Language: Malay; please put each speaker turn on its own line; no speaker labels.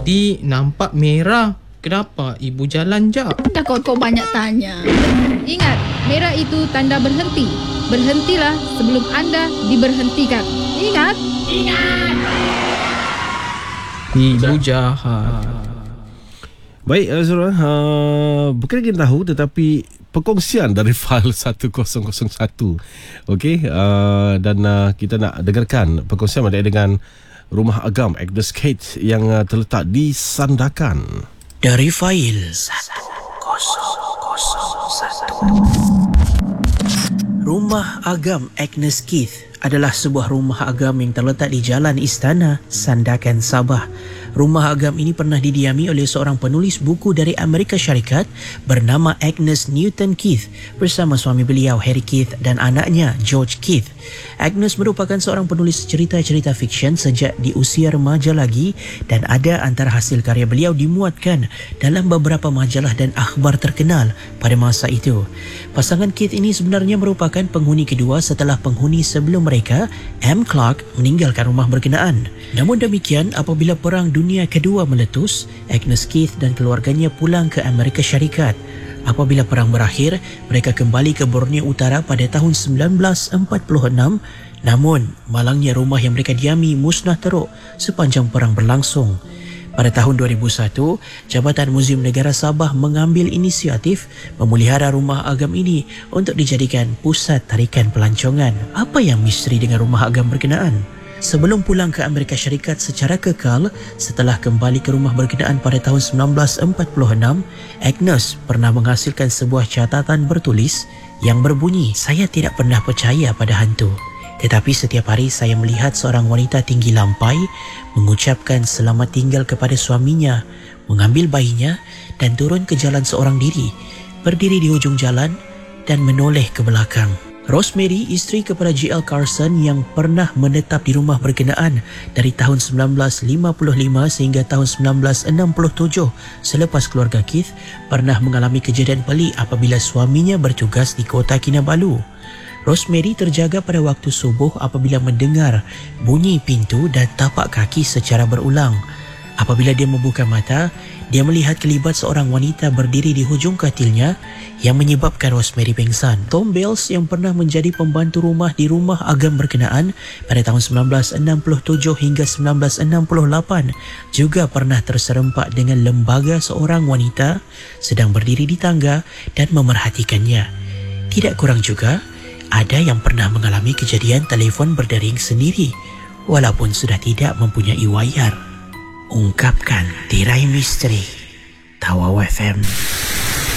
Tadi nampak merah. Kenapa ibu jalan je?
Dah kau banyak tanya. Ingat, merah itu tanda berhenti. Berhentilah sebelum anda diberhentikan. Ingat.
Ibu jahat.
Baik, Azura, bukan kita tahu tetapi perkongsian dari file 1001. Okey, dan kita nak dengarkan perkongsian berkaitan dengan rumah agam Agnes Keith yang terletak di Sandakan.
Dari fail 1001. Rumah agam Agnes Keith adalah sebuah rumah agam yang terletak di Jalan Istana, Sandakan, Sabah. Rumah agam ini pernah didiami oleh seorang penulis buku dari Amerika Syarikat bernama Agnes Newton Keith bersama suami beliau Harry Keith dan anaknya George Keith. Agnes merupakan seorang penulis cerita-cerita fiksyen sejak di usia remaja lagi dan ada antara hasil karya beliau dimuatkan dalam beberapa majalah dan akhbar terkenal pada masa itu. Pasangan Keith ini sebenarnya merupakan penghuni kedua setelah penghuni sebelum mereka, M. Clark, meninggalkan rumah berkenaan. Namun demikian, apabila Perang Dunia Kedua meletus, Agnes Keith dan keluarganya pulang ke Amerika Syarikat. Apabila perang berakhir, mereka kembali ke Borneo Utara pada tahun 1946. Namun, malangnya rumah yang mereka diami musnah teruk sepanjang perang berlangsung. Pada tahun 2001, Jabatan Muzium Negara Sabah mengambil inisiatif memelihara rumah agam ini untuk dijadikan pusat tarikan pelancongan. Apa yang misteri dengan rumah agam berkenaan? Sebelum pulang ke Amerika Syarikat secara kekal, setelah kembali ke rumah berkenaan pada tahun 1946, Agnes pernah menghasilkan sebuah catatan bertulis yang berbunyi, "Saya tidak pernah percaya pada hantu. Tetapi setiap hari saya melihat seorang wanita tinggi lampai mengucapkan selamat tinggal kepada suaminya, mengambil bayinya dan turun ke jalan seorang diri, berdiri di hujung jalan dan menoleh ke belakang." Rosemary, isteri kepada G.L. Carson yang pernah menetap di rumah berkenaan dari tahun 1955 sehingga tahun 1967 selepas keluarga Keith, pernah mengalami kejadian pelik apabila suaminya bertugas di Kota Kinabalu. Rosemary terjaga pada waktu subuh apabila mendengar bunyi pintu dan tapak kaki secara berulang. Apabila dia membuka mata, dia melihat kelibat seorang wanita berdiri di hujung katilnya yang menyebabkan Rosemary pingsan. Tom Bales yang pernah menjadi pembantu rumah di rumah agam berkenaan pada tahun 1967 hingga 1968 juga pernah terserempak dengan lembaga seorang wanita sedang berdiri di tangga dan memerhatikannya. Tidak kurang juga, ada yang pernah mengalami kejadian telefon berdering sendiri walaupun sudah tidak mempunyai wayar. Ungkapkan tirai misteri. Tawau FM.